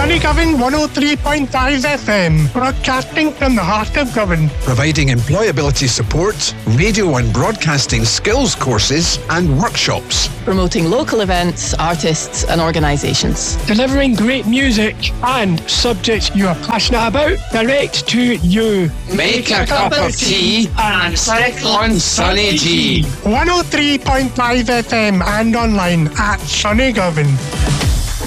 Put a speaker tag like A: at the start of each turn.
A: Sunny Govan 103.5 FM, broadcasting from the heart of Govan.
B: Providing employability support, radio and broadcasting skills courses and workshops.
C: Promoting local events, artists and organisations.
A: Delivering great music and subjects you are passionate about direct to you.
D: Make a cup of tea and click on Sunny G.
A: 103.5 FM and online at Sunny Govan.